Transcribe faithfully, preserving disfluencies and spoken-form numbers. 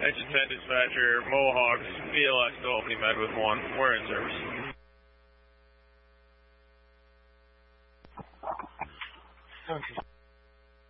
Engine ten dispatcher, Mohawks, V L X to opening med with one. We're in service.